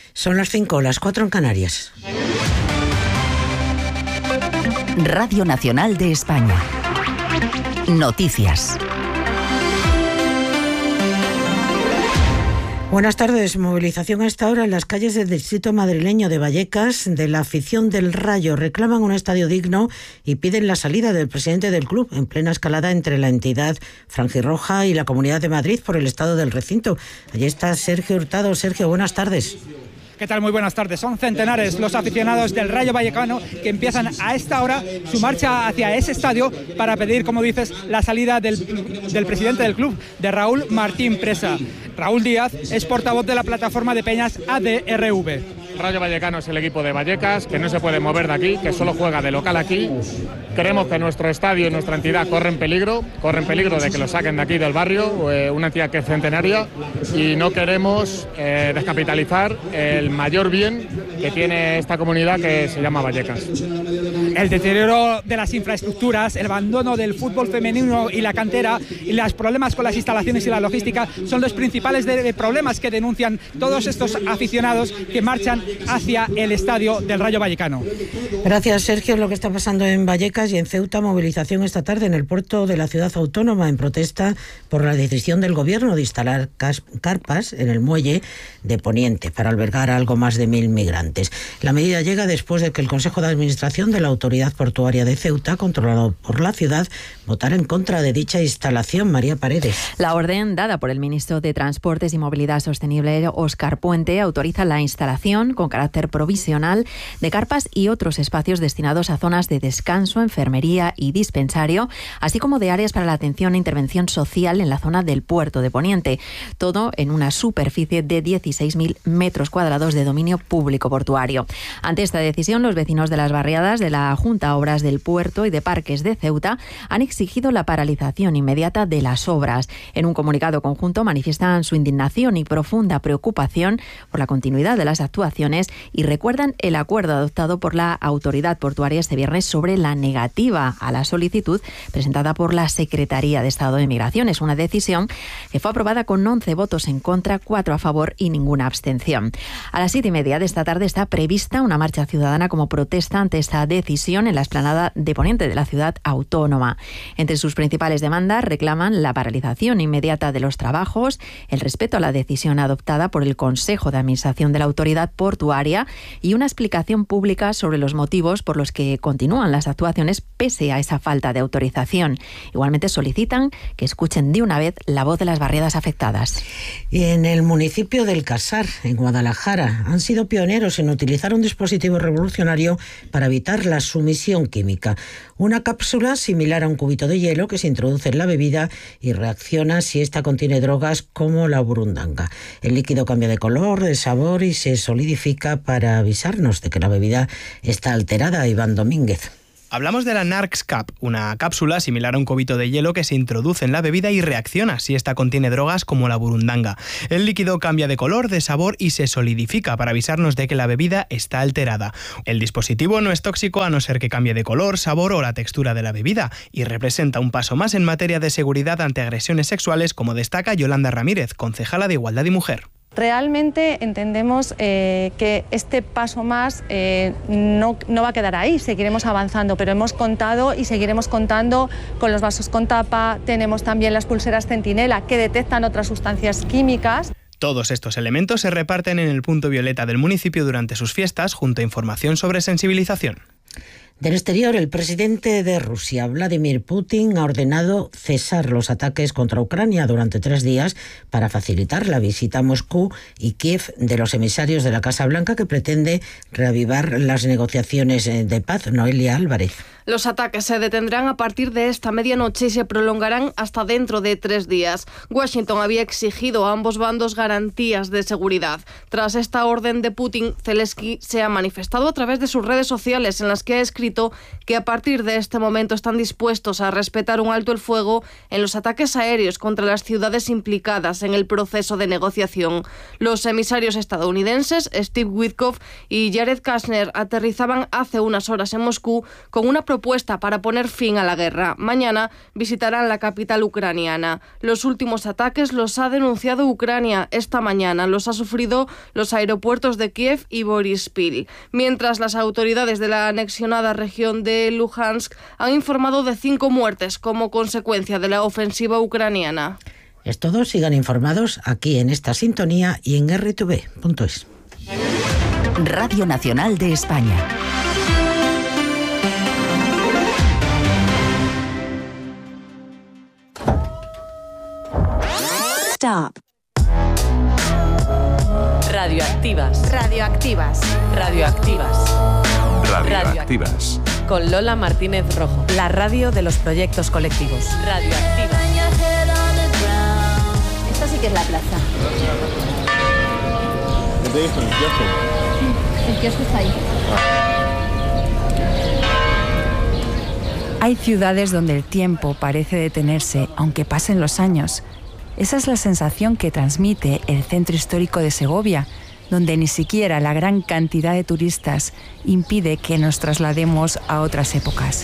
Son las 5, las 4 en Canarias. Radio Nacional de España. Noticias. Buenas tardes. Movilización a esta hora en las calles del distrito madrileño de Vallecas. De la afición del Rayo reclaman un estadio digno y piden la salida del presidente del club, en plena escalada entre la entidad franjirroja y la Comunidad de Madrid por el estado del recinto. Allí está Sergio Hurtado. Sergio, buenas tardes. ¿Qué tal? Muy buenas tardes. Son centenares los aficionados del Rayo Vallecano que empiezan a esta hora su marcha hacia ese estadio para pedir, como dices, la salida del presidente del club, de Raúl Martín Presa. Raúl Díaz es portavoz de la plataforma de peñas ADRV. El Rayo Vallecano es el equipo de Vallecas, que no se puede mover de aquí, que solo juega de local aquí. Creemos que nuestro estadio y nuestra entidad corren peligro de que lo saquen de aquí del barrio, una entidad que es centenaria, y no queremos descapitalizar el mayor bien que tiene esta comunidad, que se llama Vallecas. El deterioro de las infraestructuras, el abandono del fútbol femenino y la cantera y los problemas con las instalaciones y la logística son los principales problemas que denuncian todos estos aficionados que marchan hacia el estadio del Rayo Vallecano. Gracias, Sergio. Lo que está pasando en Vallecas y en Ceuta, movilización esta tarde en el puerto de la ciudad autónoma en protesta por la decisión del gobierno de instalar carpas en el muelle de Poniente para albergar a algo más de 1.000 migrantes. La medida llega después de que el Consejo de Administración de la Autoridad Portuaria de Ceuta, controlado por la ciudad, votara en contra de dicha instalación. María Paredes. La orden dada por el ministro de Transportes y Movilidad Sostenible, Óscar Puente, autoriza la instalación con carácter provisional de carpas y otros espacios destinados a zonas de descanso, enfermería y dispensario, así como de áreas para la atención e intervención social en la zona del puerto de Poniente. Todo en una superficie de 16.000 metros cuadrados de dominio público portuario. Ante esta decisión, los vecinos de las barriadas de la Junta Obras del Puerto y de Parques de Ceuta han exigido la paralización inmediata de las obras. En un comunicado conjunto manifiestan su indignación y profunda preocupación por la continuidad de las actuaciones y recuerdan el acuerdo adoptado por la autoridad portuaria este viernes sobre la negativa a la solicitud presentada por la Secretaría de Estado de Migración. Es una decisión que fue aprobada con 11 votos en contra, 4 a favor y ninguna abstención. A las 7:30 de esta tarde está prevista una marcha ciudadana como protesta ante esta decisión en la explanada de Poniente de la ciudad autónoma. Entre sus principales demandas reclaman la paralización inmediata de los trabajos, el respeto a la decisión adoptada por el Consejo de Administración de la Autoridad Portuaria y una explicación pública sobre los motivos por los que continúan las actuaciones pese a esa falta de autorización. Igualmente solicitan que escuchen de una vez la voz de las barriadas afectadas. En el municipio del Casar, en Guadalajara, han sido pioneros en utilizar un dispositivo revolucionario para evitar la sumisión química. Una cápsula similar a un cubito de hielo que se introduce en la bebida y reacciona si ésta contiene drogas como la burundanga. El líquido cambia de color, de sabor y se solidifica para avisarnos de que la bebida está alterada. Iván Domínguez. Hablamos de la NarxCap, una cápsula similar a un cubito de hielo que se introduce en la bebida y reacciona si esta contiene drogas como la burundanga. El líquido cambia de color, de sabor y se solidifica para avisarnos de que la bebida está alterada. El dispositivo no es tóxico a no ser que cambie de color, sabor o la textura de la bebida y representa un paso más en materia de seguridad ante agresiones sexuales, como destaca Yolanda Ramírez, concejala de Igualdad y Mujer. Realmente entendemos que este paso más no va a quedar ahí, seguiremos avanzando, pero hemos contado y seguiremos contando con los vasos con tapa, tenemos también las pulseras centinela que detectan otras sustancias químicas. Todos estos elementos se reparten en el punto violeta del municipio durante sus fiestas, junto a información sobre sensibilización. Del exterior, el presidente de Rusia, Vladimir Putin, ha ordenado cesar los ataques contra Ucrania durante 3 días para facilitar la visita a Moscú y Kiev de los emisarios de la Casa Blanca, que pretende reavivar las negociaciones de paz. Noelia Álvarez. Los ataques se detendrán a partir de esta medianoche y se prolongarán hasta dentro de 3 días. Washington había exigido a ambos bandos garantías de seguridad. Tras esta orden de Putin, Zelensky se ha manifestado a través de sus redes sociales, en las que ha escrito que a partir de este momento están dispuestos a respetar un alto el fuego en los ataques aéreos contra las ciudades implicadas en el proceso de negociación. Los emisarios estadounidenses Steve Witkoff y Jared Kushner aterrizaban hace unas horas en Moscú con una propuesta propuesta para poner fin a la guerra. Mañana visitarán la capital ucraniana. Los últimos ataques los ha denunciado Ucrania. Esta mañana los ha sufrido los aeropuertos de Kiev y Boryspil, mientras las autoridades de la anexionada región de Luhansk han informado de 5 muertes como consecuencia de la ofensiva ucraniana. Es todo, sigan informados aquí en esta sintonía y en rtv.es. Radio Nacional de España. Stop. Radioactivas. Radioactivas. Radioactivas. Radioactivas. Con Lola Martínez Rojo. La radio de los proyectos colectivos. Radioactivas. Esta sí que es la plaza. El kiosco está ahí. Hay ciudades donde el tiempo parece detenerse, aunque pasen los años. Esa es la sensación que transmite el centro histórico de Segovia, donde ni siquiera la gran cantidad de turistas impide que nos traslademos a otras épocas.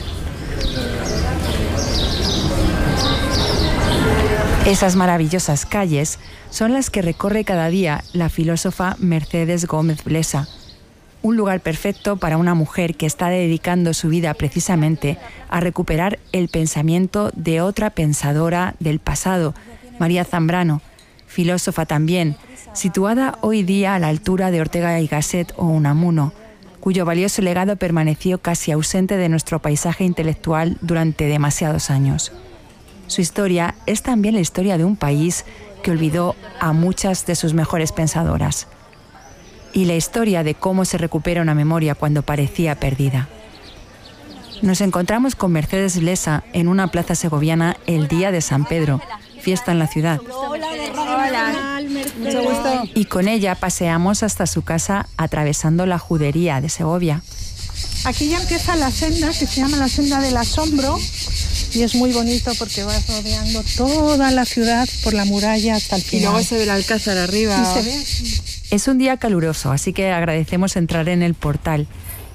Esas maravillosas calles son las que recorre cada día la filósofa Mercedes Gómez Blesa. Un lugar perfecto para una mujer que está dedicando su vida precisamente a recuperar el pensamiento de otra pensadora del pasado, María Zambrano, filósofa también, situada hoy día a la altura de Ortega y Gasset o Unamuno, cuyo valioso legado permaneció casi ausente de nuestro paisaje intelectual durante demasiados años. Su historia es también la historia de un país que olvidó a muchas de sus mejores pensadoras. Y la historia de cómo se recupera una memoria cuando parecía perdida. Nos encontramos con Mercedes Blesa en una plaza segoviana el día de San Pedro, fiesta en la ciudad. Hola, mucho gusto. Y con ella paseamos hasta su casa atravesando la judería de Segovia. Aquí ya empieza la senda que se llama la senda del asombro y es muy bonito porque vas rodeando toda la ciudad por la muralla hasta el final. Y luego se ve el alcázar arriba. Y se ve así. Es un día caluroso, así que agradecemos entrar en el portal.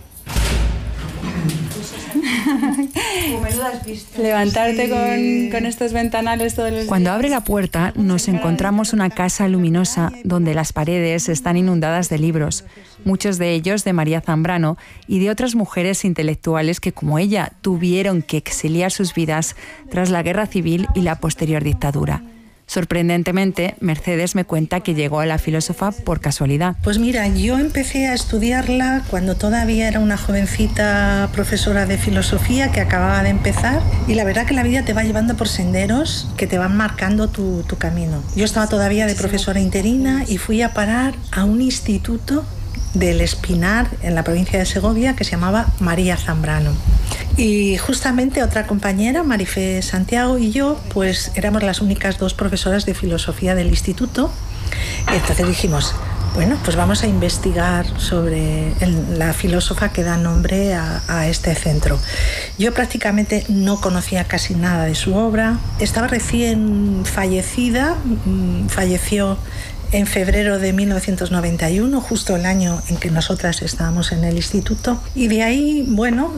Levantarte con estos ventanales todos los días. Cuando abre la puerta nos encontramos una casa luminosa donde las paredes están inundadas de libros, muchos de ellos de María Zambrano y de otras mujeres intelectuales que, como ella, tuvieron que exiliar sus vidas tras la guerra civil y la posterior dictadura. Sorprendentemente, Mercedes me cuenta que llegó a la filósofa por casualidad. Pues mira, yo empecé a estudiarla cuando todavía era una jovencita profesora de filosofía que acababa de empezar, y la verdad que la vida te va llevando por senderos que te van marcando tu camino. Yo estaba todavía de profesora interina y fui a parar a un instituto del Espinar en la provincia de Segovia que se llamaba María Zambrano. Y justamente otra compañera, Marifé Santiago, y yo, pues éramos las únicas 2 profesoras de filosofía del instituto. Entonces dijimos, bueno, pues vamos a investigar sobre la filósofa que da nombre a este centro. Yo prácticamente no conocía casi nada de su obra. Estaba recién fallecida, falleció en febrero de 1991, justo el año en que nosotras estábamos en el instituto. Y de ahí, bueno,